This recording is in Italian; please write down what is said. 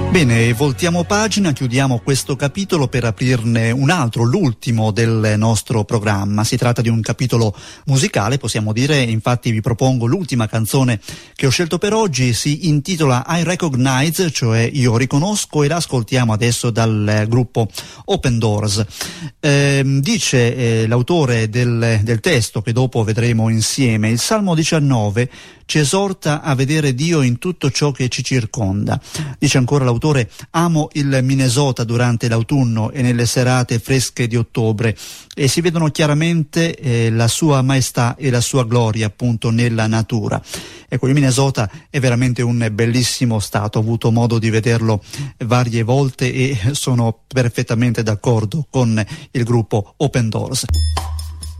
Bene, voltiamo pagina, chiudiamo questo capitolo per aprirne un altro, l'ultimo del nostro programma. Si tratta di un capitolo musicale, possiamo dire, infatti vi propongo l'ultima canzone che ho scelto per oggi, si intitola I Recognize, cioè io riconosco, e la ascoltiamo adesso dal gruppo Open Doors. Dice l'autore del testo, che dopo vedremo insieme, il Salmo 19 ci esorta a vedere Dio in tutto ciò che ci circonda. Dice ancora l'autore: amo il Minnesota durante l'autunno e nelle serate fresche di ottobre, e si vedono chiaramente la sua maestà e la sua gloria appunto nella natura. Ecco, il Minnesota è veramente un bellissimo stato, ho avuto modo di vederlo varie volte e sono perfettamente d'accordo con il gruppo Open Doors.